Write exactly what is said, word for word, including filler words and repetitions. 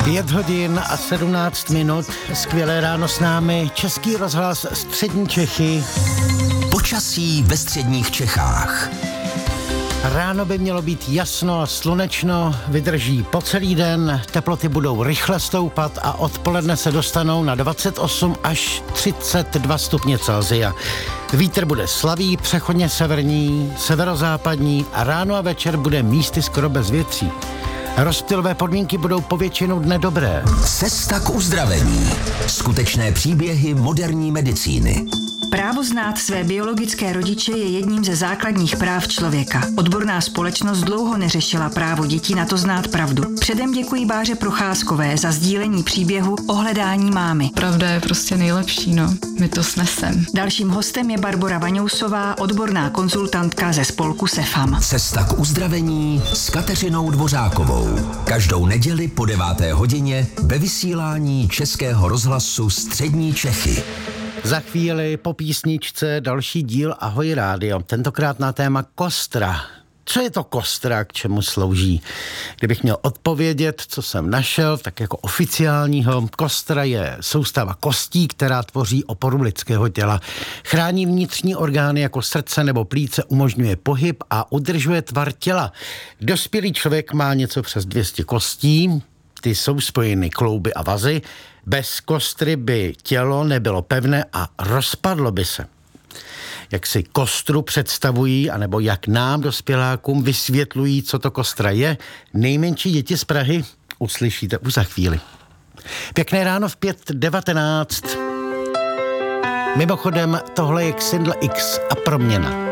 Pět hodin a sedmnáct minut, skvělé ráno s námi, Český rozhlas Střední Čechy. Počasí ve středních Čechách. Ráno by mělo být jasno a slunečno, vydrží po celý den, teploty budou rychle stoupat a odpoledne se dostanou na dvacet osm až třicet dva stupně Celsia. Vítr bude slabý, přechodně severní, severozápadní a ráno a večer bude místy skoro bez větří. Rozptylové podmínky budou po většinu dne dobré. Cesta k uzdravení. Skutečné příběhy moderní medicíny. Právo znát své biologické rodiče je jedním ze základních práv člověka. Odborná společnost dlouho neřešila právo dětí na to znát pravdu. Předem děkuji Báře Procházkové za sdílení příběhu o hledání mámy. Pravda je prostě nejlepší, no. My to snesem. Dalším hostem je Barbora Vaňousová, odborná konzultantka ze spolku Sefam. Cesta k uzdravení s Kateřinou Dvořákovou. Každou neděli po deváté hodině ve vysílání Českého rozhlasu Střední Čechy. Za chvíli po písničce další díl Ahoj rádio, tentokrát na téma kostra. Co je to kostra, k čemu slouží? Kdybych měl odpovědět, co jsem našel, tak jako oficiálního, kostra je soustava kostí, která tvoří oporu lidského těla. Chrání vnitřní orgány jako srdce nebo plíce, umožňuje pohyb a udržuje tvar těla. Dospělý člověk má něco přes dvě stě kostí, ty jsou spojeny klouby a vazy. Bez kostry by tělo nebylo pevné a rozpadlo by se. Jak si kostru představují, anebo jak nám, dospělákům, vysvětlují, co to kostra je, nejmenší děti z Prahy uslyšíte už za chvíli. Pěkné ráno v pět devatenáct. Mimochodem, tohle je Xindl X a proměna.